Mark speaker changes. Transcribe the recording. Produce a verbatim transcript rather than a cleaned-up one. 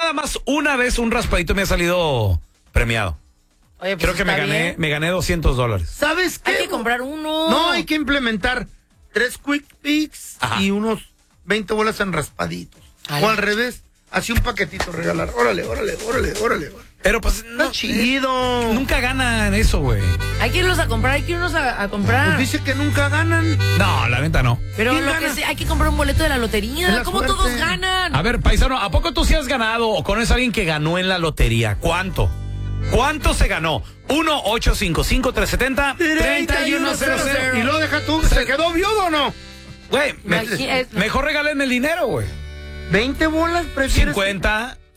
Speaker 1: nada más una vez un raspadito me ha salido premiado.
Speaker 2: Oye, pues
Speaker 1: Creo que me gané,
Speaker 2: bien.
Speaker 1: me gané doscientos dólares.
Speaker 3: ¿Sabes qué?
Speaker 2: Hay que comprar uno.
Speaker 3: No, hay que implementar tres Quick Picks
Speaker 1: Ajá.
Speaker 3: y unos veinte bolas en raspaditos.
Speaker 2: Ay.
Speaker 3: O al revés, así un paquetito regalar. Órale, órale, órale, órale.
Speaker 1: Pero pues
Speaker 3: Está
Speaker 1: no,
Speaker 3: chido.
Speaker 1: eh, nunca ganan eso, güey.
Speaker 2: Hay que irlos a comprar, hay que irnos a, a comprar.
Speaker 3: Pues dice que nunca ganan.
Speaker 1: No, la venta no.
Speaker 2: Pero
Speaker 3: ¿Quién
Speaker 2: lo
Speaker 3: gana?
Speaker 2: que sí, hay que comprar un boleto de la
Speaker 3: Es
Speaker 2: lotería.
Speaker 3: la
Speaker 2: ¿Cómo
Speaker 3: suerte.
Speaker 2: todos ganan?
Speaker 1: A ver, paisano, ¿a poco tú sí has ganado o conoces a alguien que ganó en la lotería? ¿Cuánto? ¿Cuánto se ganó? uno ocho cinco cinco tres siete cero tres uno cero cero.
Speaker 3: Y lo deja tú, ¿se quedó viudo o no?
Speaker 1: Güey, me-
Speaker 2: Imagínate.
Speaker 1: mejor regálenme el dinero, güey.
Speaker 3: ¿veinte bolas prefieres?
Speaker 1: cincuenta.